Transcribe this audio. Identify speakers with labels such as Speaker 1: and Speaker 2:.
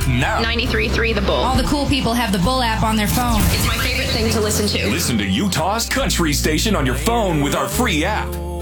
Speaker 1: app now.
Speaker 2: 93.3 The Bull.
Speaker 3: All the cool people have the Bull app on their phone.
Speaker 2: It's my favorite thing to listen to.
Speaker 1: Listen to Utah's country station on your phone with our free app.